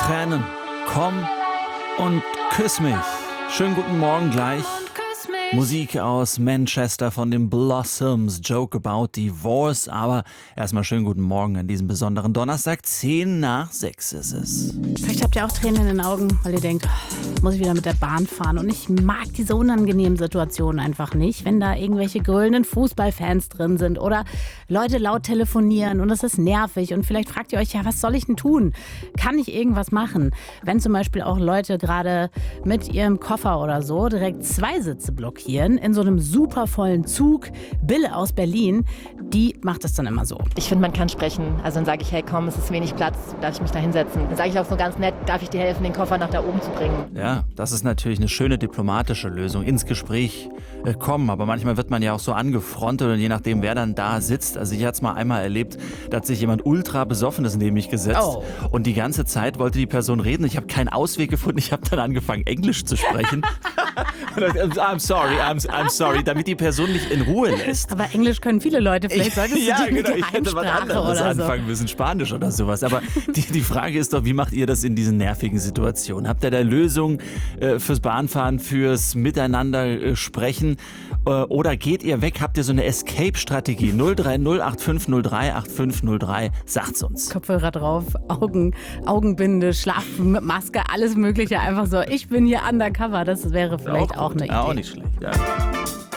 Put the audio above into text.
Tränen. Komm und küss mich. Schönen guten Morgen gleich. Musik aus Manchester von den Blossoms, Joke About Divorce. Aber erstmal schönen guten Morgen an diesem besonderen Donnerstag. 5:10 ist es. Vielleicht habt ihr auch Tränen in den Augen, weil ihr denkt, muss ich wieder mit der Bahn fahren. Und ich mag diese unangenehmen Situationen einfach nicht, wenn da irgendwelche grölenden Fußballfans drin sind oder Leute laut telefonieren und das ist nervig. Und vielleicht fragt ihr euch, ja, was soll ich denn tun? Kann ich irgendwas machen? Wenn zum Beispiel auch Leute gerade mit ihrem Koffer oder so direkt 2 Sitze blockieren in so einem super vollen Zug. Bille aus Berlin, die macht das dann immer so. Ich finde, man kann sprechen. Also dann sage ich, hey komm, es ist wenig Platz, darf ich mich da hinsetzen? Dann sage ich auch so ganz nett, darf ich dir helfen, den Koffer nach da oben zu bringen? Ja, das ist natürlich eine schöne diplomatische Lösung. Ins Gespräch kommen. Aber manchmal wird man ja auch so angefrontet und je nachdem, wer dann da sitzt. Also ich hatte es mal einmal erlebt, da hat sich jemand ultra Besoffenes neben mich gesetzt. Oh. Und die ganze Zeit wollte die Person reden. Ich habe keinen Ausweg gefunden. Ich habe dann angefangen, Englisch zu sprechen. I'm sorry, damit die Person mich in Ruhe lässt. Aber Englisch können viele Leute, vielleicht solltest du die Ich hätte was anderes anfangen müssen, Spanisch oder sowas. Aber die Frage ist doch, wie macht ihr das in diesen nervigen Situationen? Habt ihr da Lösungen fürs Bahnfahren, fürs Miteinander sprechen? Oder geht ihr weg? Habt ihr so eine Escape-Strategie? 030 8503 8503, sagt's uns. Kopfhörer drauf, Augenbinde, Schlafmaske, alles mögliche. Einfach so, ich bin hier undercover. Das wäre vielleicht auch eine Idee. Auch nicht schlecht, ja.